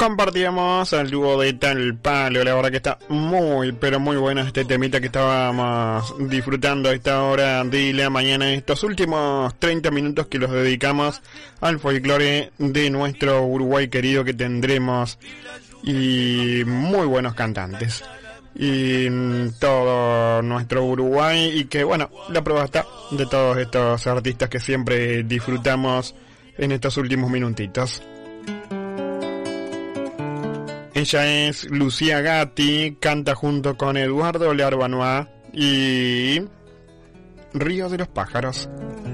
compartíamos al dúo de Tal Palo. La verdad que está muy, pero muy bueno este temita que estábamos disfrutando a esta hora de la mañana. Estos últimos 30 minutos que los dedicamos al folclore de nuestro Uruguay querido, que tendremos y muy buenos cantantes y todo nuestro Uruguay, y que bueno, la prueba está de todos estos artistas que siempre disfrutamos en estos últimos minutitos. Ella es Lucía Gatti, canta junto con Eduardo Larbanois y Río de los Pájaros.